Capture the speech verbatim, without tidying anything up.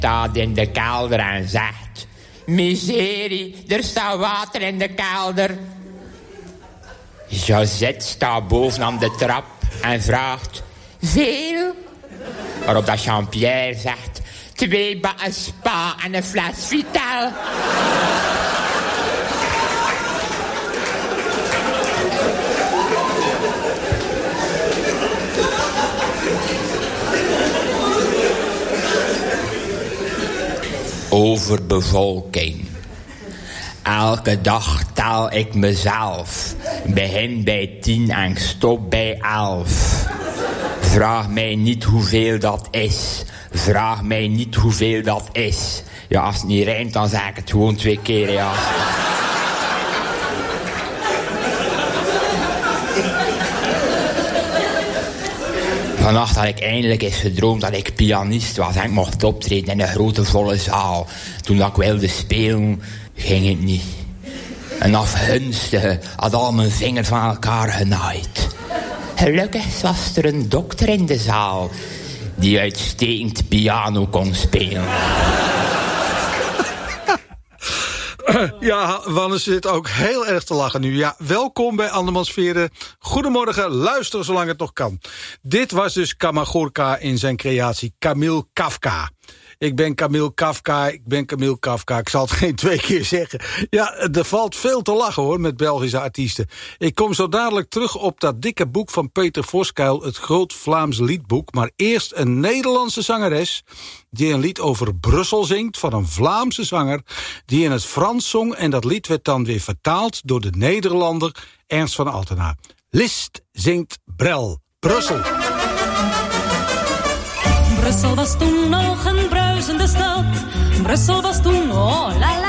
staat in de kelder en zegt... Miserie, er staat water in de kelder. Josette staat boven aan de trap en vraagt... Veel? Waarop dat Jean-Pierre zegt... Twee bakken spa en een fles Vitel. Overbevolking. Elke dag tel ik mezelf. Begin bij tien en stop bij elf. Vraag mij niet hoeveel dat is. Vraag mij niet hoeveel dat is. Ja, als het niet rijmt, dan zeg ik het gewoon twee keer, ja. Vannacht had ik eindelijk eens gedroomd dat ik pianist was en ik mocht optreden in een grote volle zaal. Toen dat ik wilde spelen, ging het niet. Een afgunstige had al mijn vingers van elkaar genaaid. Gelukkig was er een dokter in de zaal die uitstekend piano kon spelen. Ja, Wannes zit ook heel erg te lachen nu. Ja, welkom bij Andermans Veren. Goedemorgen, luister zolang het nog kan. Dit was dus Kamagurka in zijn creatie Kamil Kafka. Ik ben Kamil Kafka, ik ben Kamil Kafka. Ik zal het geen twee keer zeggen. Ja, er valt veel te lachen hoor, met Belgische artiesten. Ik kom zo dadelijk terug op dat dikke boek van Peter Voskuil, het Groot Vlaams Liedboek. Maar eerst een Nederlandse zangeres die een lied over Brussel zingt van een Vlaamse zanger die in het Frans zong. En dat lied werd dan weer vertaald door de Nederlander Ernst van Altena. Liszt zingt Brel, Brussel. Brussel was toen nog een bruisende stad. Brussel was toen, oh la la.